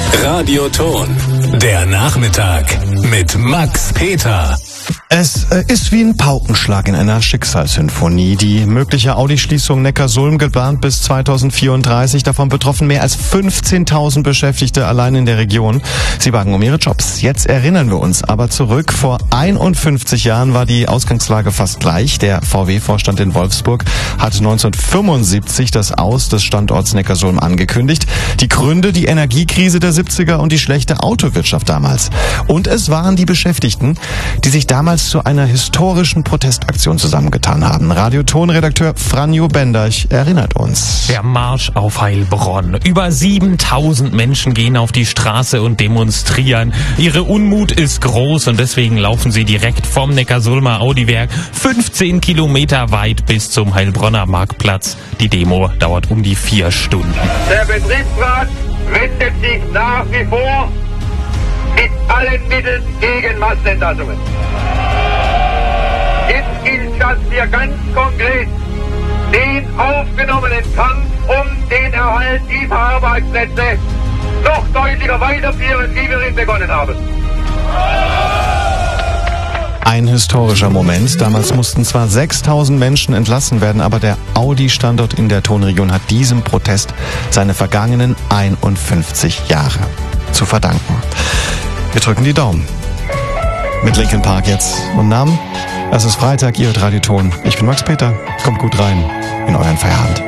Radioton, der Nachmittag mit Max Peter. Es ist wie ein Paukenschlag in einer Schicksalssymphonie. Die mögliche Audi-Schließung Neckarsulm geplant bis 2034. Davon betroffen mehr als 15.000 Beschäftigte allein in der Region. Sie bangen um ihre Jobs. Jetzt erinnern wir uns aber zurück. Vor 51 Jahren war die Ausgangslage fast gleich. Der VW-Vorstand in Wolfsburg hat 1975 das Aus des Standorts Neckarsulm angekündigt. Die Gründe: die Energiekrise der 70er und die schlechte Autowirtschaft damals. Und es waren die Beschäftigten, die sich damals zu einer historischen Protestaktion zusammengetan haben. Radioton-Redakteur Franjo Benderch erinnert uns. Der Marsch auf Heilbronn. Über 7.000 Menschen gehen auf die Straße und demonstrieren. Ihre Unmut ist groß und deswegen laufen sie direkt vom Neckarsulmer Audi-Werk 15 Kilometer weit bis zum Heilbronner Marktplatz. Die Demo dauert um die 4 Stunden. Der Betriebsrat wendet sich nach wie vor mit allen Mitteln gegen Massenentlassungen. Jetzt gilt das hier ganz konkret, den aufgenommenen Kampf um den Erhalt dieser Arbeitsplätze noch deutlicher weiterführen, wie wir ihn begonnen haben. Ein historischer Moment. Damals mussten zwar 6.000 Menschen entlassen werden, aber der Audi-Standort in der Tonregion hat diesem Protest seine vergangenen 51 Jahre zu verdanken. Wir drücken die Daumen. Mit Linkin Park jetzt und Namen. Es ist Freitag, ihr hört Radioton. Ich bin Max Peter. Kommt gut rein in euren Feierabend.